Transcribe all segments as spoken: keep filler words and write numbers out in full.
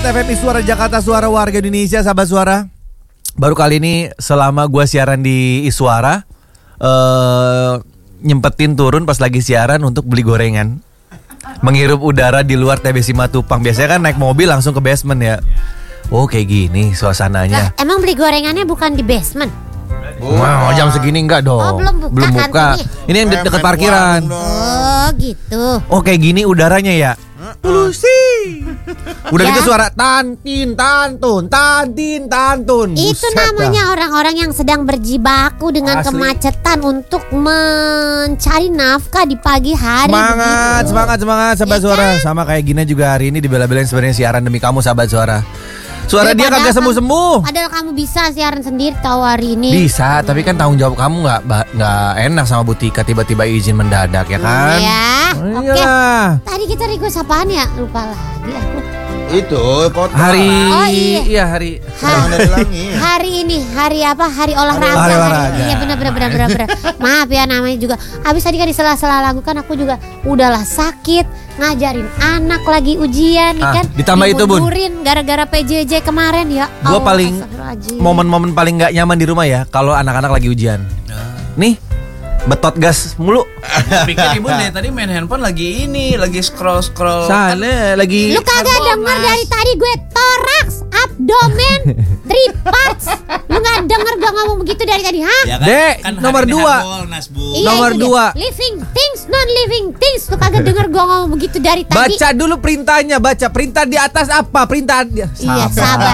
F M Suara Jakarta, suara warga Indonesia, sahabat suara. Baru kali ini selama gue siaran di Iswara uh, nyempetin turun pas lagi siaran untuk beli gorengan, menghirup udara di luar T B Simatupang. Biasanya kan naik mobil langsung ke basement ya. Oh kayak gini suasananya. Lah, emang beli gorengannya bukan di basement? Wow, jam segini enggak dong. Oh, belum buka, belum buka. Ini yang de- deket parkiran. Oh gitu. Oh kayak gini udaranya ya. Polusi. Udah ya. Gitu suara tantin tantun tantin tantun. Itu Buset namanya dah. Orang-orang yang sedang berjibaku dengan Asli. Kemacetan untuk mencari nafkah di pagi hari. Semangat, begitu. semangat, semangat sahabat ya suara. Kan? Sama kayak gini juga hari ini dibela-belain sebenarnya siaran demi kamu sahabat suara. Suara ya, dia kagak sembuh-sembuh. Padahal kamu bisa siaran sendiri tahu hari ini. Bisa, hmm. tapi kan tanggung jawab kamu nggak nggak enak sama Bu Tika tiba-tiba izin mendadak ya kan? Ya, oh, oke. Okay. Tadi kita request apaan ya? Lupa lagi aku. Itu potong. Hari oh, iya. iya hari hari, hari ini hari apa? Hari olahraga. Hari olahraga. Iya benar benar benar benar. benar. Maaf ya namanya juga. Habis tadi kan di sela-sela lagu kan aku juga udahlah sakit ngajarin anak lagi ujian nih ah, kan. Ditambah itu Bun. Gara-gara P J J kemarin ya. Gue paling momen-momen paling nggak nyaman di rumah ya kalau anak-anak lagi ujian. Nih. Betot gas mulu. Pikir ibu nih tadi main handphone lagi ini, lagi scroll scroll. Sana lagi. Lu kagak denger dari tadi gue toraks, abdomen, triparts. Lu nggak denger gue ngomong begitu dari tadi, ha? Ya kan, Dek, kan nomor dua. Bolnas, iya, nomor dua. Living things, non living things. Lu kagak denger gue ngomong begitu dari tadi. Baca dulu perintahnya, baca perintah di atas apa? Perintah dia. Iya, sabar,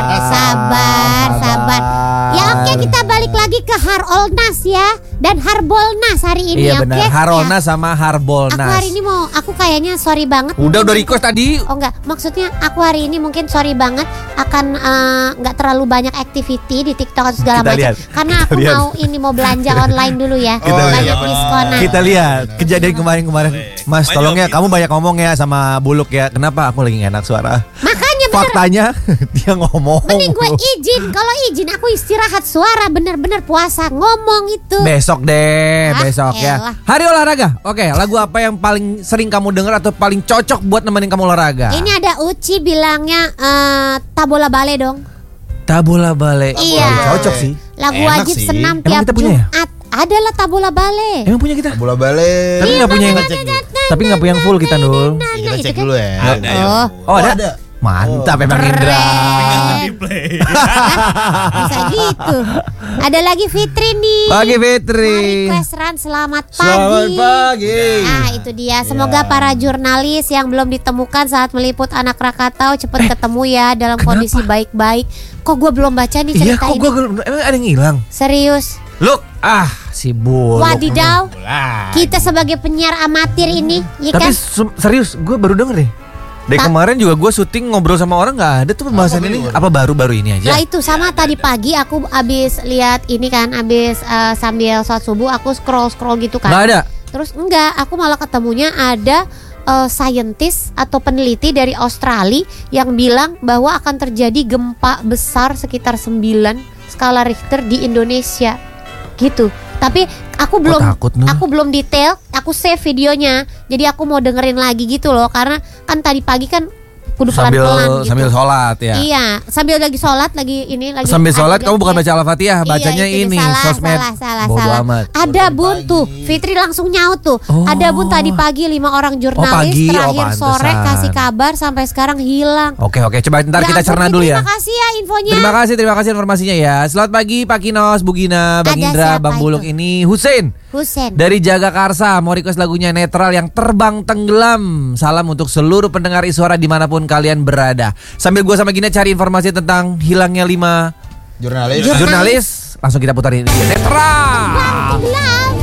sabar, sabar. Ya oke, kita balik lagi ke Harolnas ya dan Harbolnas hari ini. Iya benar, okay? Harolnas ya. sama Harbolnas. Aku hari ini mau, aku kayaknya sorry banget. Udah udah request tadi. Oh enggak, maksudnya aku hari ini mungkin sorry banget akan nggak uh, terlalu banyak activity di TikTok atau segala macam. Karena aku lihat. mau ini mau belanja online dulu ya. Kita banyak lihat. diskonan. Kita lihat kejadian kemarin-kemarin. Mas, tolong ya kamu banyak ngomong ya sama Buluk ya. Kenapa aku lagi gak enak suara? Makanya bener. Faktanya dia ngomong. Mending gue izin. Kalau izin aku istirahat suara, bener-bener puasa ngomong itu. Besok deh, ah, besok elah. ya. Hari olahraga. Oke, lagu apa yang paling sering kamu dengar atau paling cocok buat nemenin kamu olahraga? Ini ada Uci bilangnya uh, Tabola Bale dong. Tabola Bale. Iya. Cocok sih. Lagu Enak wajib sih. senam Emang tiap punya Jumat. Ya? Adalah Tabola Bale. Emang punya kita? Tabola Bale. Tapi nggak punya yang tapi nggak punya yang full kita Nul. Kita cek dulu ya. Ada ya. Oh, oh ada. ada. Mantap emang oh, Indra. Bisa gitu. Ada lagi Fitri nih. Pagi Fitri. Request Ran selamat pagi. Selamat pagi. Ah itu dia. Semoga yeah. para jurnalis yang belum ditemukan saat meliput anak Krakatau cepat ketemu ya dalam Kenapa? kondisi baik-baik. Kok gue belum baca nih cerita iya, kok ini? Iya, kok gue emang ada yang hilang. Serius. Look, ah si Buluk. Wadidaw. Kita sebagai penyiar amatir ini, ya Tapi kan? su- serius, gue baru denger deh. Dari Ta- kemarin juga gue syuting ngobrol sama orang nggak ada tuh pembahasan oh, ini. Apa baru-baru ini aja? Lah itu sama tadi pagi aku abis lihat ini kan, abis uh, sambil sholat subuh aku scroll-scroll gitu kan. Nggak ada? Terus enggak, aku malah ketemunya ada uh, scientist atau peneliti dari Australia yang bilang bahwa akan terjadi gempa besar sekitar sembilan skala Richter di Indonesia. Gitu. Tapi aku belum oh, takut, aku belum detail, aku save videonya. Jadi aku mau dengerin lagi gitu loh, karena kan tadi pagi kan kudu sambil pelan-pelan gitu. Sambil sholat ya. Iya, sambil lagi sholat lagi ini lagi. Sambil sholat kamu bukan baca Al-Fatihah, bacanya iya, ini salah, sosmed. Salah, salah, Bodo salah. amat. Ada Bun tuh, Fitri langsung nyaut tuh. Oh. Ada Bun tadi pagi lima orang jurnalis oh, pagi. terakhir oh, sore kasih kabar sampai sekarang hilang. Oke oke, coba ntar ya, kita cerna dulu ya. Terima kasih ya infonya. Terima kasih, terima kasih informasinya ya. Selamat pagi Pak Kinos, Bu Gina, Bang Ada Indra, Bang Buluk itu? ini Husein. Husein. Dari Jagakarsa mau request lagunya Netral yang terbang tenggelam. Salam untuk seluruh pendengar Iswara dimanapun kalian berada. Sambil gue sama Gina cari informasi tentang hilangnya lima jurnalis. Jurnalis, langsung kita putarin Netral. Terbang tenggelam.